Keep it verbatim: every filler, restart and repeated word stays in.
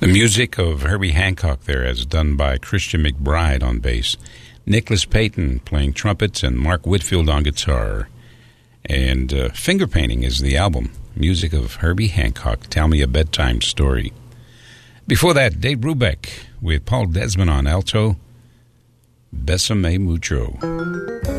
The music of Herbie Hancock there, as done by Christian McBride on bass, Nicholas Payton playing trumpets, and Mark Whitfield on guitar. And uh, Finger Painting is the album. Music of Herbie Hancock, Tell Me a Bedtime Story. Before that, Dave Brubeck with Paul Desmond on alto, Besame Mucho.